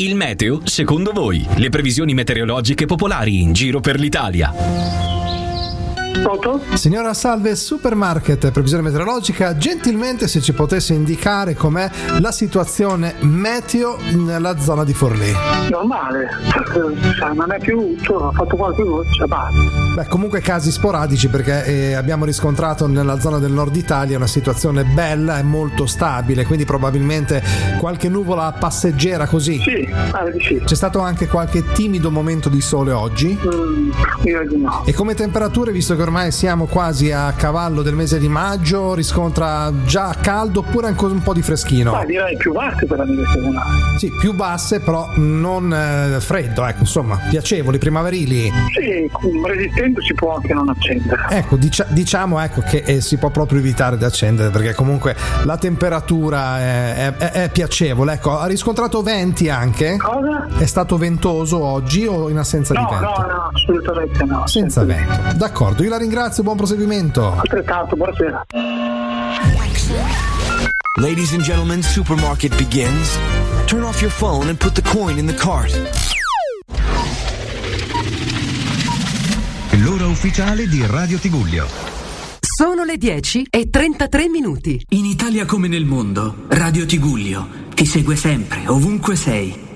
Il meteo secondo voi. Le previsioni meteorologiche popolari in giro per l'Italia. Pronto? Signora Salve, Supermarket, previsione meteorologica, gentilmente se ci potesse indicare com'è la situazione meteo nella zona di Forlì. Normale, non è piovuto, ha fatto qualche goccia, basta. Beh, comunque casi sporadici, perché abbiamo riscontrato nella zona del nord Italia una situazione bella e molto stabile, quindi probabilmente qualche nuvola passeggera così. Sì, sì. C'è stato anche qualche timido momento di sole oggi? Direi di no. E come temperature, visto che ormai siamo quasi a cavallo del mese di maggio, riscontra già caldo oppure ancora un po' di freschino? Direi più basse per la media stagionale. Sì, più basse, però non freddo, ecco, insomma, piacevoli, primaverili. Sì, resistente si può anche non accendere. Ecco, diciamo ecco che si può proprio evitare di accendere, perché comunque la temperatura è piacevole. Ecco, ha riscontrato venti anche? Cosa? È stato ventoso oggi o in assenza di vento? No, assolutamente no. Senza vento. D'accordo, io la ringrazio, buon proseguimento. Altrettanto, buonasera. Ladies and gentlemen, Supermarket begins. Turn off your phone and put the coin in the cart. L'ora ufficiale di Radio Tigullio. Sono le 10:33. In Italia come nel mondo, Radio Tigullio ti segue sempre, ovunque sei.